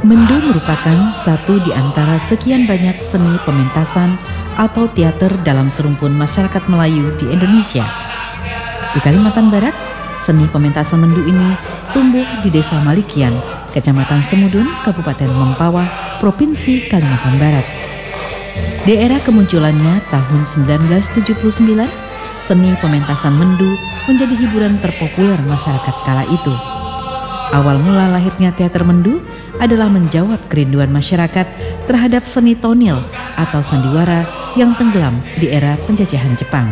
Mendu merupakan satu di antara sekian banyak seni pementasan atau teater dalam serumpun masyarakat Melayu di Indonesia. Di Kalimantan Barat, seni pementasan mendu ini tumbuh di Desa Malikian, Kecamatan Semudun, Kabupaten Mempawah, Provinsi Kalimantan Barat. Di era kemunculannya tahun 1979, seni pementasan mendu menjadi hiburan terpopuler masyarakat kala itu. Awal mula lahirnya teater mendu adalah menjawab kerinduan masyarakat terhadap seni tonil atau sandiwara yang tenggelam di era penjajahan Jepang.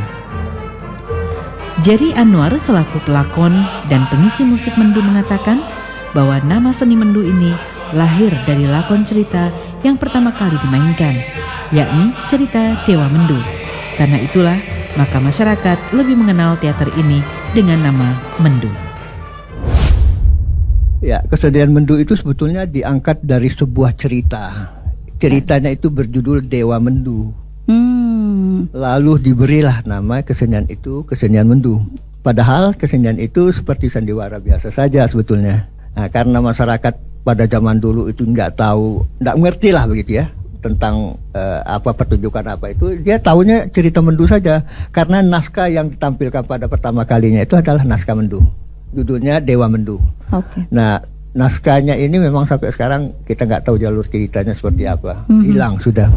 Jerry Anwar selaku pelakon dan pengisi musik mendu mengatakan bahwa nama seni mendu ini lahir dari lakon cerita yang pertama kali dimainkan, yakni cerita Dewa Mendu. Karena itulah maka masyarakat lebih mengenal teater ini dengan nama mendu. Ya, kesenian mendu itu sebetulnya diangkat dari sebuah cerita. Ceritanya itu berjudul Dewa Mendu. Lalu diberilah nama kesenian itu kesenian mendu. Padahal kesenian itu seperti sandiwara biasa saja sebetulnya. Nah, karena masyarakat pada zaman dulu itu nggak ngerti lah begitu ya tentang apa pertunjukan apa itu. Dia taunya cerita mendu saja. Karena naskah yang ditampilkan pada pertama kalinya itu adalah naskah mendu. Judulnya Dewa Mendu. Okay. Nah, naskahnya ini memang sampai sekarang kita nggak tahu jalur ceritanya seperti apa. Hilang sudah.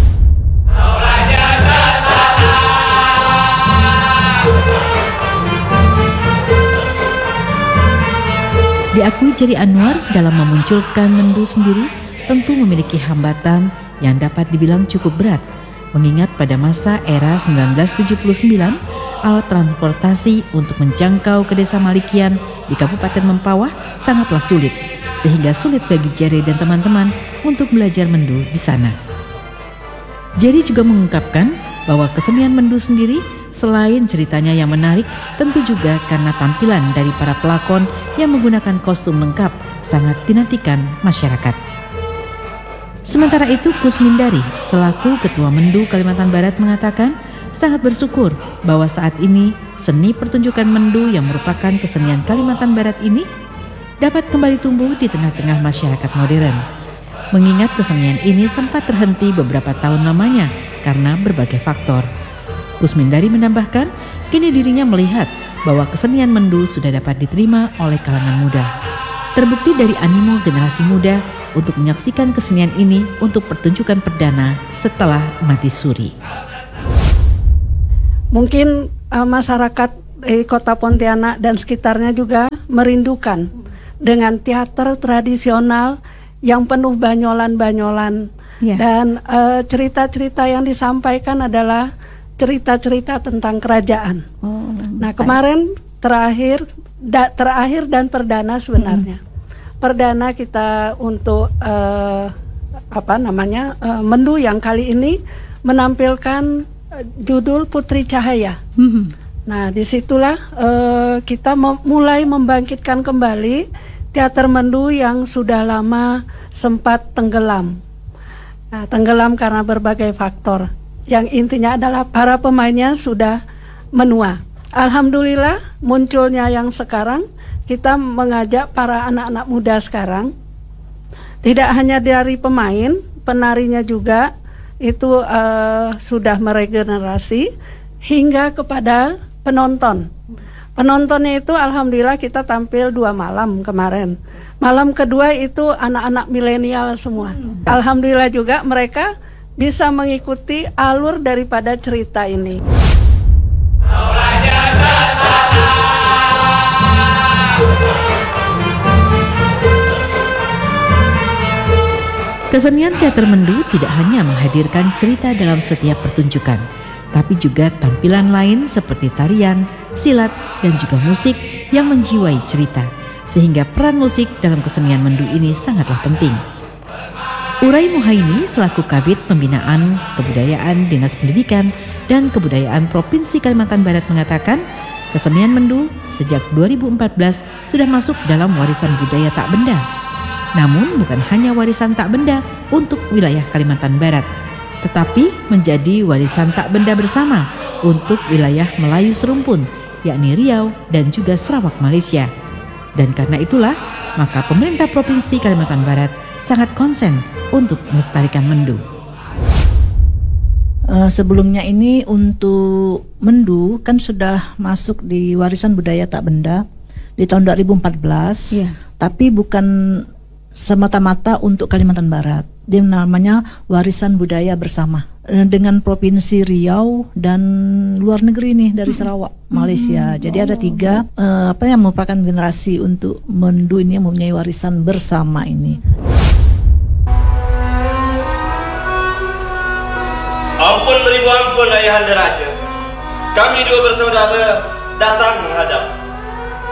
Diakui Jerry Anwar dalam memunculkan mendu sendiri tentu memiliki hambatan yang dapat dibilang cukup berat, mengingat pada masa era 1979 alat transportasi untuk menjangkau ke Desa Malikian di Kabupaten Mempawah sangatlah sulit, sehingga sulit bagi Jerry dan teman-teman untuk belajar mendu di sana. Jerry juga mengungkapkan bahwa kesenian mendu sendiri selain ceritanya yang menarik, tentu juga karena tampilan dari para pelakon yang menggunakan kostum lengkap sangat dinantikan masyarakat. Sementara itu, Kusmindari selaku Ketua Mendu Kalimantan Barat mengatakan sangat bersyukur bahwa saat ini seni pertunjukan mendu yang merupakan kesenian Kalimantan Barat ini dapat kembali tumbuh di tengah-tengah masyarakat modern. Mengingat kesenian ini sempat terhenti beberapa tahun lamanya karena berbagai faktor. Kusmindari menambahkan, kini dirinya melihat bahwa kesenian mendu sudah dapat diterima oleh kalangan muda. Terbukti dari animo generasi muda untuk menyaksikan kesenian ini untuk pertunjukan perdana setelah mati suri. Mungkin masyarakat Kota Pontianak dan sekitarnya juga merindukan dengan teater tradisional yang penuh banyolan-banyolan. Dan cerita-cerita yang disampaikan adalah cerita-cerita tentang kerajaan. Nah, kemarin terakhir dan perdana sebenarnya. Perdana kita untuk mendu yang kali ini menampilkan judul Putri Cahaya. Nah, disitulah kita mulai membangkitkan kembali teater mendu yang sudah lama sempat tenggelam. Nah, tenggelam karena berbagai faktor. Yang intinya adalah para pemainnya sudah menua. Alhamdulillah munculnya yang sekarang, kita mengajak para anak-anak muda sekarang, tidak hanya dari pemain, penarinya juga itu sudah meregenerasi hingga kepada penonton. Penontonnya itu alhamdulillah kita tampil 2 malam kemarin. Malam kedua itu anak-anak milenial semua. Alhamdulillah juga mereka bisa mengikuti alur daripada cerita ini. Kesenian teater mendu tidak hanya menghadirkan cerita dalam setiap pertunjukan, tapi juga tampilan lain seperti tarian, silat, dan juga musik yang menjiwai cerita, sehingga peran musik dalam kesenian mendu ini sangatlah penting. Urai Muhaini selaku Kabid Pembinaan Kebudayaan Dinas Pendidikan dan Kebudayaan Provinsi Kalimantan Barat mengatakan, kesenian mendu sejak 2014 sudah masuk dalam warisan budaya tak benda. Namun bukan hanya warisan tak benda untuk wilayah Kalimantan Barat, tetapi menjadi warisan tak benda bersama untuk wilayah Melayu Serumpun, yakni Riau dan juga Sarawak Malaysia. Dan karena itulah maka pemerintah Provinsi Kalimantan Barat sangat konsen untuk melestarikan Mendu. Sebelumnya ini untuk Mendu kan sudah masuk di warisan budaya tak benda di tahun 2014, tapi bukan semata-mata untuk Kalimantan Barat. Dia namanya warisan budaya bersama dengan Provinsi Riau dan luar negeri nih dari Sarawak, Malaysia. Jadi ada 3 yang merupakan generasi untuk Mendu ini yang mempunyai warisan bersama ini. Ampun beribu ampun ayahanda raja. Kami 2 bersaudara datang menghadap.